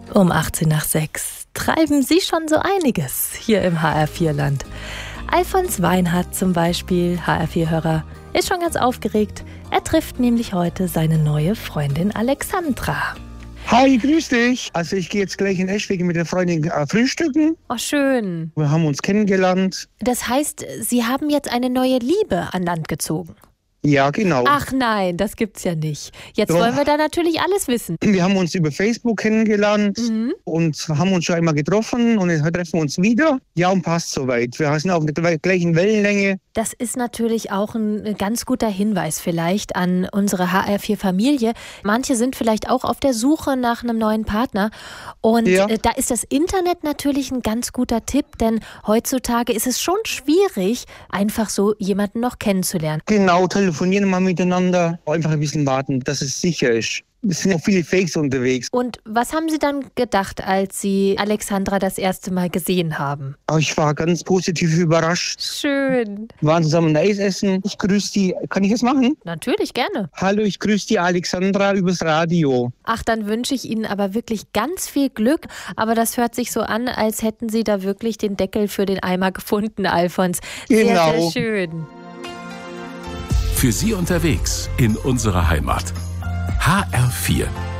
Um 18:06 treiben sie schon so einiges hier im HR4-Land. Alfons Weinhardt zum Beispiel, HR4-Hörer, ist schon ganz aufgeregt. Er trifft nämlich heute seine neue Freundin Alexandra. Hi, grüß dich. Also ich gehe jetzt gleich in Eschwege mit der Freundin frühstücken. Oh, schön. Wir haben uns kennengelernt. Das heißt, Sie haben jetzt eine neue Liebe an Land gezogen? Ja, genau. Ach nein, das gibt's ja nicht. Jetzt Doch. wollen wir da natürlich alles wissen. Wir haben uns über Facebook kennengelernt und haben uns schon einmal getroffen und jetzt treffen wir uns wieder. Ja, und passt soweit. Wir sind auf der gleichen Wellenlänge. Das ist natürlich auch ein ganz guter Hinweis vielleicht an unsere HR4-Familie. Manche sind vielleicht auch auf der Suche nach einem neuen Partner. Und da ist das Internet natürlich ein ganz guter Tipp, denn heutzutage ist es schon schwierig, einfach so jemanden noch kennenzulernen. Genau, telefonieren mal miteinander. Einfach ein bisschen warten, dass es sicher ist. Es sind ja viele Fakes unterwegs. Und was haben Sie dann gedacht, als Sie Alexandra das erste Mal gesehen haben? Aber ich war ganz positiv überrascht. Schön. Wir waren zusammen Eis essen. Ich grüße die. Kann ich das machen? Natürlich, gerne. Hallo, ich grüße die Alexandra übers Radio. Ach, dann wünsche ich Ihnen aber wirklich ganz viel Glück. Aber das hört sich so an, als hätten Sie da wirklich den Deckel für den Eimer gefunden, Alfons. Genau. Sehr, sehr schön. Für Sie unterwegs in unserer Heimat. HR4